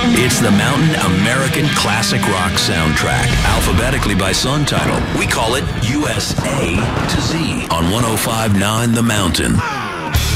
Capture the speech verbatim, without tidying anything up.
It's the Mountain American Classic Rock soundtrack, alphabetically by song title. We call it U S A to Z on one oh five point nine The Mountain.